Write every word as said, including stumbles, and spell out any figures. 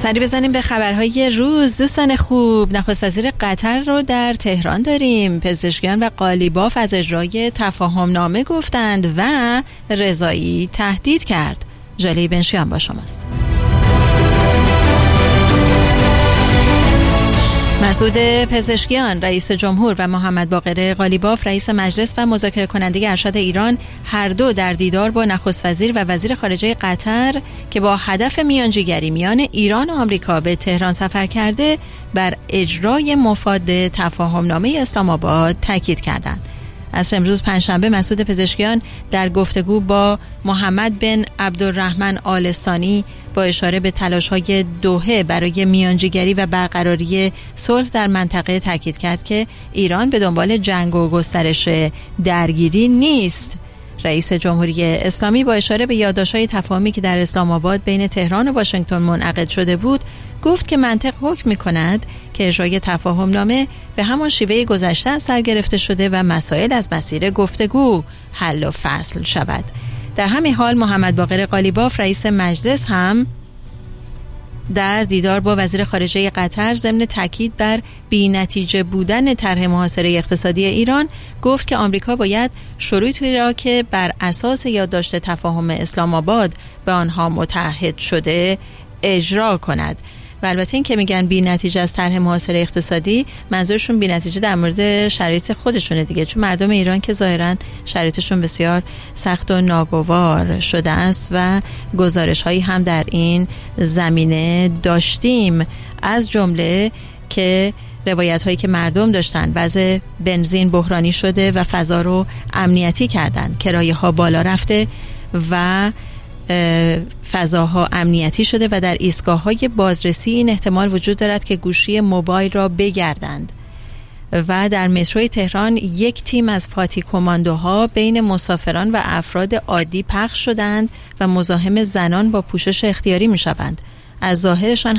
سری بزنیم به خبرهای روز. دوستان خوب، نخست وزیر قطر رو در تهران داریم. پزشکیان و قالیباف از اجرای تفاهم نامه گفتند و رضایی تهدید کرد. جالی بنشیان با شماست. مسعود پزشکیان رئیس جمهور و محمد باقر قالیباف رئیس مجلس و مذاکره کننده ارشد ایران هر دو در دیدار با نخست وزیر و وزیر خارجه قطر که با هدف میانجیگری میان ایران و آمریکا به تهران سفر کرده بر اجرای مفاد تفاهم نامه اسلام آباد تاکید کردند. عصر امروز پنجشنبه مسعود پزشکیان در گفتگو با محمد بن عبدالرحمن آل ثانی با اشاره به تلاش‌های دوحه برای میانجیگری و برقراری صلح در منطقه تاکید کرد که ایران به دنبال جنگ و گسترش درگیری نیست. رئیس جمهوری اسلامی با اشاره به یادداشت‌های تفاهمی که در اسلام آباد بین تهران و واشنگتن منعقد شده بود، گفت که منطق حکم می‌کند که اجرای تفاهم نامه به همان شیوه گذشته از سر گرفته شده و مسائل از مسیر گفتگو حل و فصل شود. در همین حال محمد باقر قالیباف رئیس مجلس هم در دیدار با وزیر خارجه قطر ضمن تاکید بر بی‌نتیجه بودن طرح محاصره اقتصادی ایران گفت که آمریکا باید شروطی را که بر اساس یادداشت تفاهم اسلام آباد به آنها متعهد شده اجرا کند. و البته این که میگن بی نتیجه از طرح محاصره اقتصادی، منظورشون بی نتیجه در مورد شرایط خودشونه دیگه، چون مردم ایران که ظاهرا شرایطشون بسیار سخت و ناگوار شده است و گزارش هایی هم در این زمینه داشتیم، از جمله که روایت هایی که مردم داشتن وضع بنزین بحرانی شده و فضا رو امنیتی کردن، کرایه ها بالا رفته و فضاها امنیتی شده و در ایستگاه‌های بازرسی این احتمال وجود دارد که گوشی موبایل را بگردند. و در متروی تهران یک تیم از پاتی کماندوها بین مسافران و افراد عادی پخش شدند و مزاحم زنان با پوشش اختیاری می‌شوند. از ظاهرشان